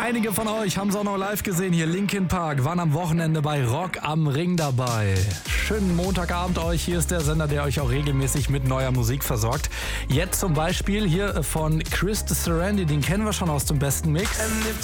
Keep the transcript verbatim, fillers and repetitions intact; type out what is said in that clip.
Einige von euch haben es auch noch live gesehen. Hier Linkin Park waren am Wochenende bei Rock am Ring dabei. Schönen Montagabend euch. Hier ist der Sender, der euch auch regelmäßig mit neuer Musik versorgt. Jetzt zum Beispiel hier von Chris Sarandon, den kennen wir schon aus dem besten Mix.